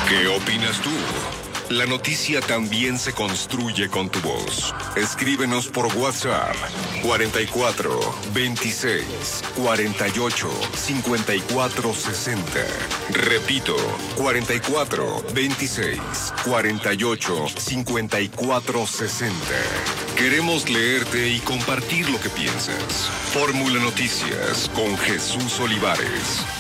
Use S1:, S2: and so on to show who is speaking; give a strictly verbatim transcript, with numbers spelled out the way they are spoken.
S1: ¿Qué opinas tú? La noticia también se construye con tu voz. Escríbenos por WhatsApp cuarenta y cuatro, veintiséis, cuarenta y ocho, cincuenta y cuatro sesenta. Repito, cuarenta y cuatro, veintiséis, cuarenta y ocho, cincuenta y cuatro sesenta. Queremos leerte y compartir lo que piensas. Fórmula Noticias con Jesús Olivares.